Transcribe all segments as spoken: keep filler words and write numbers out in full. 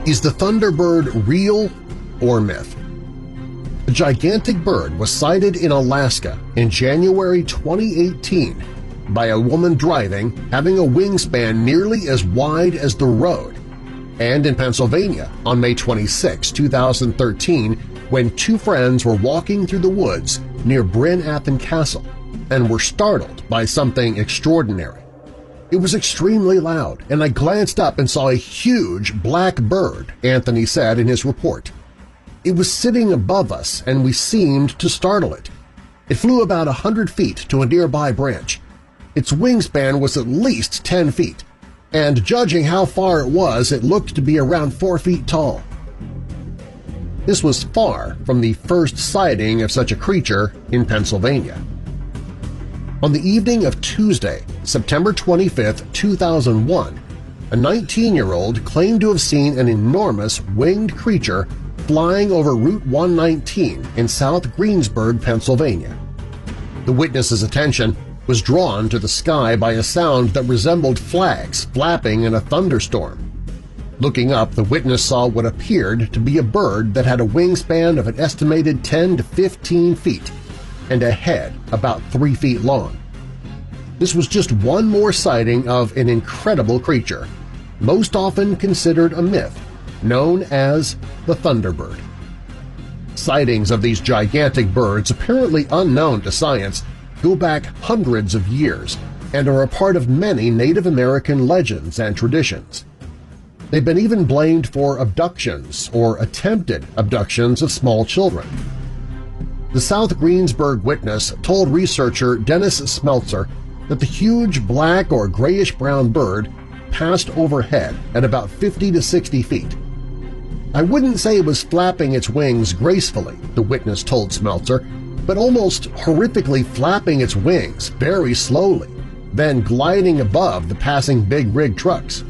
Is the Thunderbird real or myth? A gigantic bird was sighted in Alaska in January twenty eighteen by a woman driving, having a wingspan nearly as wide as the road, and in Pennsylvania on May twenty-sixth, two thousand thirteen, when two friends were walking through the woods near Bryn Athyn Castle and were startled by something extraordinary. It was extremely loud, and I glanced up and saw a huge black bird, Anthony said in his report. It was sitting above us, and we seemed to startle it. It flew about a hundred feet to a nearby branch. Its wingspan was at least ten feet, and judging how far it was, it looked to be around four feet tall. This was far from the first sighting of such a creature in Pennsylvania. On the evening of Tuesday, September twenty-fifth, two thousand one, a nineteen-year-old claimed to have seen an enormous winged creature flying over Route one nineteen in South Greensburg, Pennsylvania. The witness's attention was drawn to the sky by a sound that resembled flags flapping in a thunderstorm. Looking up, the witness saw what appeared to be a bird that had a wingspan of an estimated ten to fifteen feet and a head about three feet long. This was just one more sighting of an incredible creature, most often considered a myth, known as the Thunderbird. Sightings of these gigantic birds, apparently unknown to science, go back hundreds of years and are a part of many Native American legends and traditions. They've been even blamed for abductions or attempted abductions of small children. The South Greensburg witness told researcher Dennis Smeltzer that the huge black or grayish-brown bird passed overhead at about fifty to sixty feet. I wouldn't say it was flapping its wings gracefully, the witness told Smeltzer, but almost horrifically flapping its wings very slowly, then gliding above the passing big rig trucks.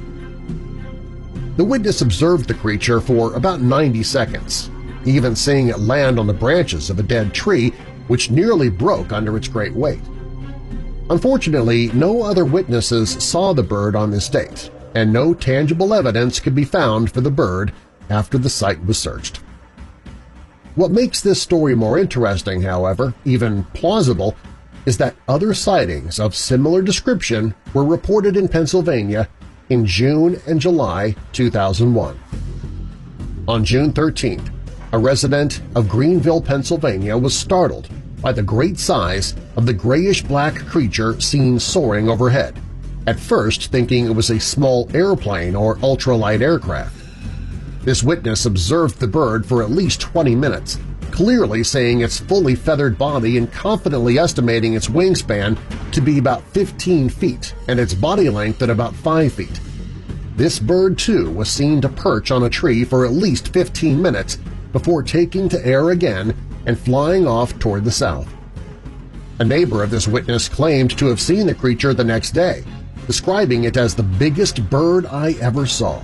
The witness observed the creature for about ninety seconds, even seeing it land on the branches of a dead tree which nearly broke under its great weight. Unfortunately, no other witnesses saw the bird on this date, and no tangible evidence could be found for the bird after the site was searched. What makes this story more interesting, however, even plausible, is that other sightings of similar description were reported in Pennsylvania in June and July two thousand one. On June thirteenth, a resident of Greenville, Pennsylvania was startled by the great size of the grayish-black creature seen soaring overhead, at first thinking it was a small airplane or ultralight aircraft. This witness observed the bird for at least twenty minutes, clearly seeing its fully feathered body and confidently estimating its wingspan to be about fifteen feet and its body length at about five feet. This bird, too, was seen to perch on a tree for at least fifteen minutes before taking to air again and flying off toward the south. A neighbor of this witness claimed to have seen the creature the next day, describing it as the biggest bird I ever saw.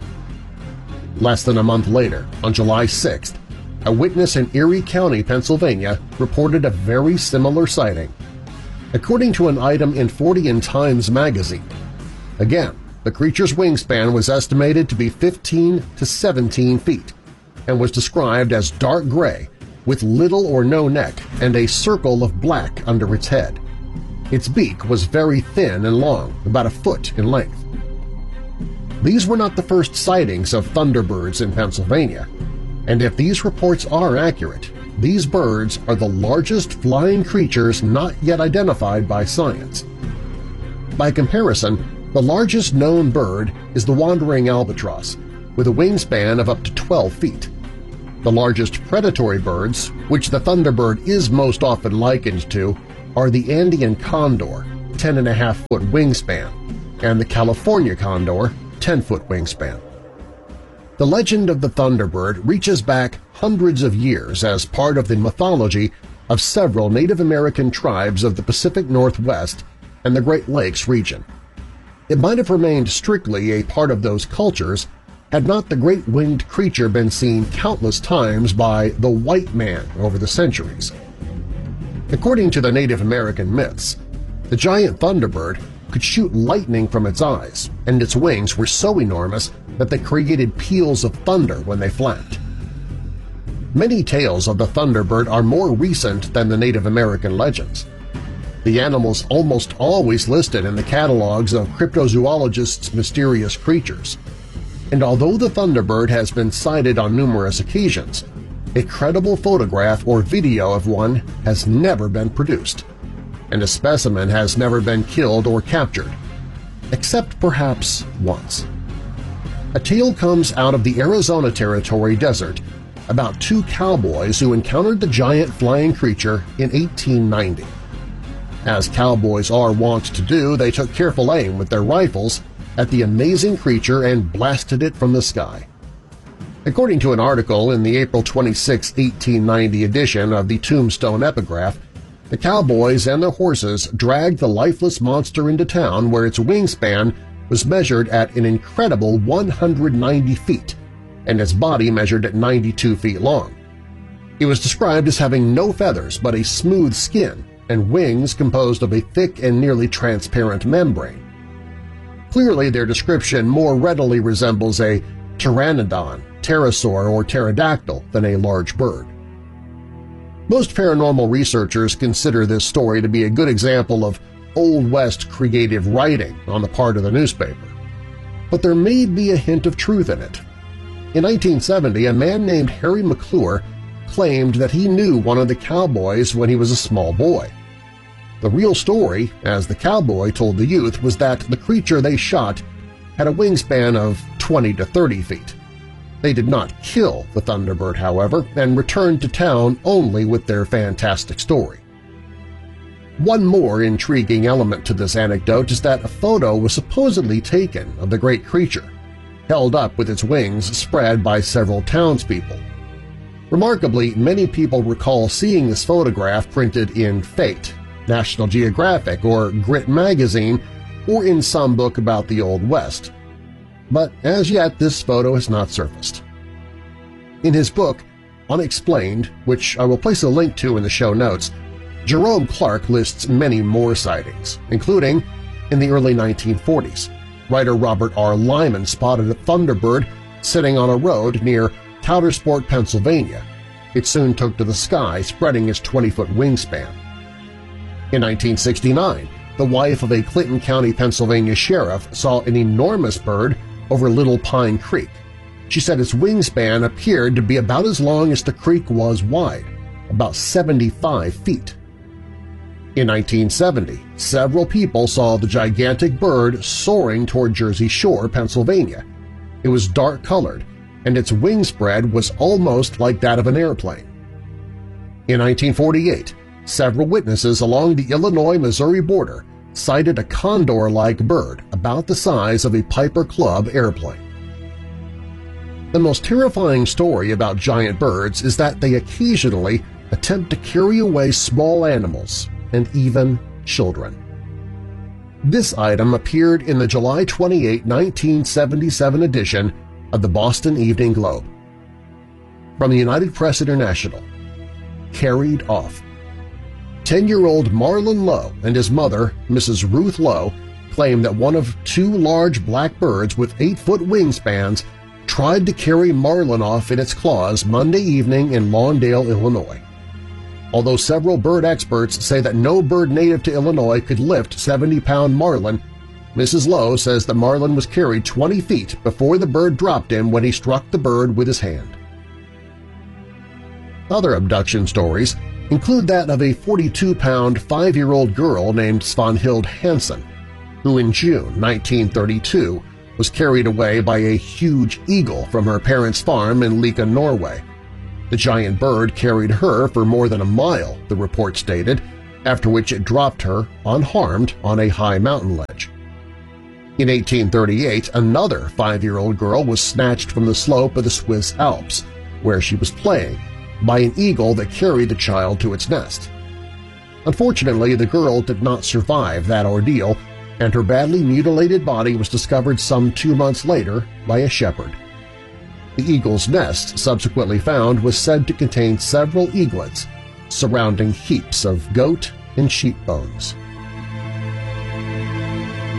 Less than a month later, on July sixth, a witness in Erie County, Pennsylvania, reported a very similar sighting. According to an item in Fortean Times magazine, again, the creature's wingspan was estimated to be fifteen to seventeen feet and was described as dark gray with little or no neck and a circle of black under its head. Its beak was very thin and long, about a foot in length. These were not the first sightings of thunderbirds in Pennsylvania, and if these reports are accurate, these birds are the largest flying creatures not yet identified by science. By comparison, the largest known bird is the wandering albatross, with a wingspan of up to twelve feet. The largest predatory birds, which the thunderbird is most often likened to, are the Andean condor, ten and a half foot wingspan, and the California condor, ten foot wingspan. The legend of the Thunderbird reaches back hundreds of years as part of the mythology of several Native American tribes of the Pacific Northwest and the Great Lakes region. It might have remained strictly a part of those cultures had not the great winged creature been seen countless times by the white man over the centuries. According to the Native American myths, the giant Thunderbird could shoot lightning from its eyes, and its wings were so enormous that they created peals of thunder when they flapped. Many tales of the Thunderbird are more recent than the Native American legends. The animal's almost always listed in the catalogs of cryptozoologists' mysterious creatures. And although the Thunderbird has been sighted on numerous occasions, a credible photograph or video of one has never been produced, and a specimen has never been killed or captured, except perhaps once. A tale comes out of the Arizona Territory desert about two cowboys who encountered the giant flying creature in eighteen ninety. As cowboys are wont to do, they took careful aim with their rifles at the amazing creature and blasted it from the sky. According to an article in the April twenty-sixth, eighteen ninety edition of the Tombstone Epigraph, the cowboys and their horses dragged the lifeless monster into town where its wingspan was measured at an incredible one hundred ninety feet and its body measured at ninety-two feet long. It was described as having no feathers but a smooth skin and wings composed of a thick and nearly transparent membrane. Clearly, their description more readily resembles a pteranodon, pterosaur, or pterodactyl than a large bird. Most paranormal researchers consider this story to be a good example of Old West creative writing on the part of the newspaper. But there may be a hint of truth in it. In nineteen seventy, a man named Harry McClure claimed that he knew one of the cowboys when he was a small boy. The real story, as the cowboy told the youth, was that the creature they shot had a wingspan of twenty to thirty feet. They did not kill the Thunderbird, however, and returned to town only with their fantastic story. One more intriguing element to this anecdote is that a photo was supposedly taken of the great creature, held up with its wings spread by several townspeople. Remarkably, many people recall seeing this photograph printed in Fate, National Geographic, or Grit magazine, or in some book about the Old West. But as yet this photo has not surfaced. In his book, Unexplained, which I will place a link to in the show notes, Jerome Clark lists many more sightings, including in the early nineteen forties. Writer Robert R. Lyman spotted a Thunderbird sitting on a road near Coudersport, Pennsylvania. It soon took to the sky, spreading its twenty-foot wingspan. In nineteen sixty-nine, the wife of a Clinton County, Pennsylvania sheriff saw an enormous bird over Little Pine Creek. She said its wingspan appeared to be about as long as the creek was wide, about seventy-five feet. In nineteen seventy, several people saw the gigantic bird soaring toward Jersey Shore, Pennsylvania. It was dark-colored, and its wing spread was almost like that of an airplane. In nineteen forty-eight, several witnesses along the Illinois-Missouri border sighted a condor-like bird about the size of a Piper Club airplane. The most terrifying story about giant birds is that they occasionally attempt to carry away small animals and even children. This item appeared in the July twenty-eighth, nineteen seventy-seven edition of the Boston Evening Globe. From the United Press International, carried off. Ten-year-old Marlon Lowe and his mother, Missus Ruth Lowe, claim that one of two large black birds with eight-foot wingspans tried to carry Marlon off in its claws Monday evening in Lawndale, Illinois. Although several bird experts say that no bird native to Illinois could lift seventy-pound marlin, Missus Lowe says that marlin was carried twenty feet before the bird dropped him when he struck the bird with his hand. Other abduction stories include that of a forty-two pound five-year-old girl named Svanhild Hansen, who in June nineteen thirty-two was carried away by a huge eagle from her parents' farm in Leka, Norway. The giant bird carried her for more than a mile, the report stated, after which it dropped her unharmed on a high mountain ledge. In eighteen thirty-eight, another five-year-old girl was snatched from the slope of the Swiss Alps, where she was playing, by an eagle that carried the child to its nest. Unfortunately, the girl did not survive that ordeal, and her badly mutilated body was discovered some two months later by a shepherd. The eagle's nest subsequently found was said to contain several eaglets surrounding heaps of goat and sheep bones.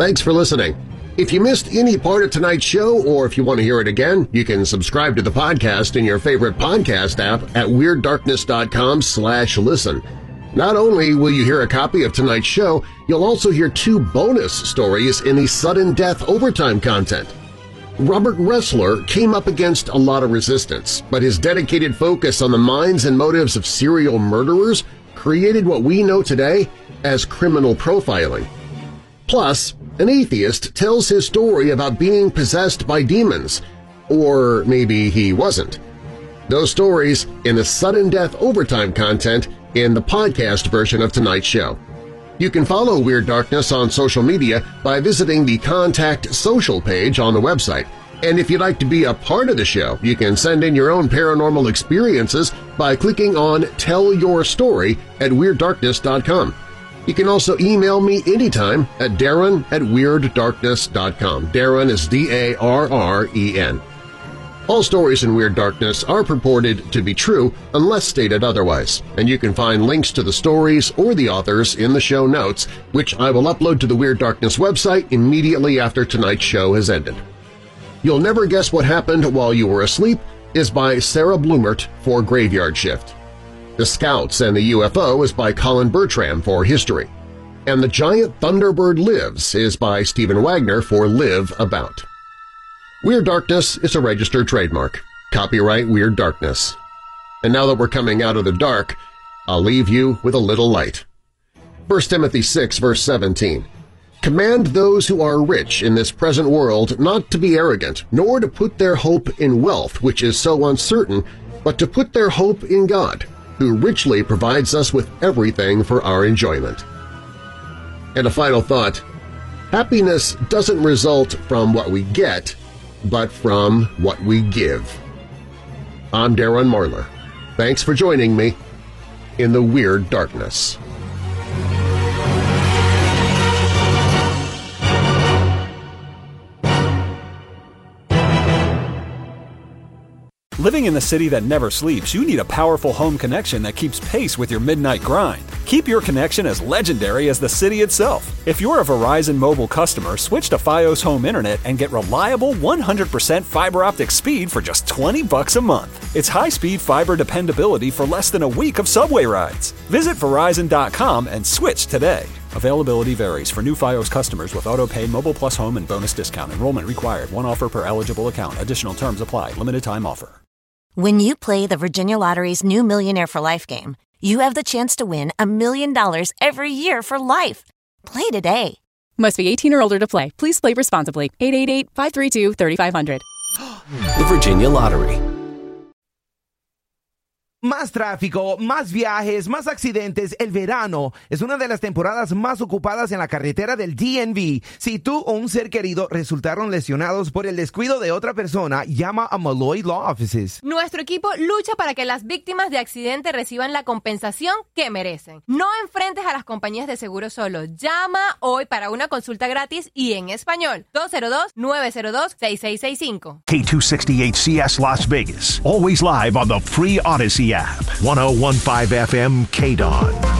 Thanks for listening. If you missed any part of tonight's show or if you want to hear it again, you can subscribe to the podcast in your favorite podcast app at Weird Darkness dot com slash listen. Not only will you hear a copy of tonight's show, you'll also hear two bonus stories in the Sudden Death Overtime content. Robert Ressler came up against a lot of resistance, but his dedicated focus on the minds and motives of serial murderers created what we know today as criminal profiling. Plus, an atheist tells his story about being possessed by demons, or maybe he wasn't. Those stories in the Sudden Death Overtime content in the podcast version of tonight's show. You can follow Weird Darkness on social media by visiting the Contact Social page on the website. And if you'd like to be a part of the show, you can send in your own paranormal experiences by clicking on Tell Your Story at Weird Darkness dot com. You can also email me anytime at Darren at Weird Darkness dot com. Darren is D A R R E N. All stories in Weird Darkness are purported to be true unless stated otherwise, and you can find links to the stories or the authors in the show notes, which I will upload to the Weird Darkness website immediately after tonight's show has ended. You'll Never Guess What Happened While You Were Asleep is by Sarah Bloomert for Graveyard Shift. The Scouts and the U F O is by Colin Bertram for History. And The Giant Thunderbird Lives is by Stephen Wagner for Live About. Weird Darkness is a registered trademark. Copyright Weird Darkness. And now that we're coming out of the dark, I'll leave you with a little light. First Timothy six, verse seventeen. Command those who are rich in this present world not to be arrogant, nor to put their hope in wealth, which is so uncertain, but to put their hope in God, who richly provides us with everything for our enjoyment. And a final thought, happiness doesn't result from what we get, but from what we give. I'm Darren Marlar. Thanks for joining me in the Weird Darkness. Living in the city that never sleeps, you need a powerful home connection that keeps pace with your midnight grind. Keep your connection as legendary as the city itself. If you're a Verizon mobile customer, switch to Fios Home Internet and get reliable one hundred percent fiber optic speed for just twenty bucks a month. It's high-speed fiber dependability for less than a week of subway rides. Visit Verizon dot com and switch today. Availability varies for new Fios customers with auto-pay, Mobile Plus Home, and bonus discount. Enrollment required. One offer per eligible account. Additional terms apply. Limited time offer. When you play the Virginia Lottery's new Millionaire for Life game, you have the chance to win a million dollars every year for life. Play today. Must be eighteen or older to play. Please play responsibly. eight eight eight, five three two, three five zero zero. The Virginia Lottery. Más tráfico, más viajes, más accidentes. El verano es una de las temporadas más ocupadas en la carretera del D M V. Si tú o un ser querido resultaron lesionados por el descuido de otra persona, llama a Malloy Law Offices. Nuestro equipo lucha para que las víctimas de accidente reciban la compensación que merecen. No enfrentes a las compañías de seguro solo. Llama hoy para una consulta gratis y en español. dos cero dos, nueve cero dos, seis seis seis cinco. K two sixty-eight C S Las Vegas. Always live on the free Odyssey app. one oh one point five F M K D O N.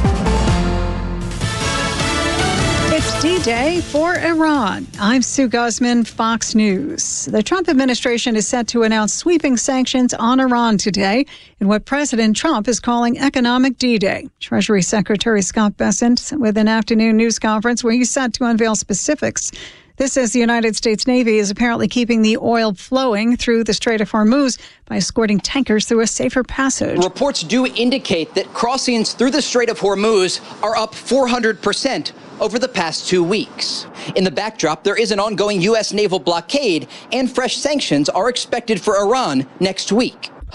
It's D-Day for Iran. I'm Sue Guzman, Fox News. The Trump administration is set to announce sweeping sanctions on Iran today in what President Trump is calling economic D-Day. Treasury Secretary Scott Bessent with an afternoon news conference where he's set to unveil specifics. This as the United States Navy is apparently keeping the oil flowing through the Strait of Hormuz by escorting tankers through a safer passage. Reports do indicate that crossings through the Strait of Hormuz are up four hundred percent over the past two weeks. In the backdrop, there is an ongoing U S naval blockade, and fresh sanctions are expected for Iran next week.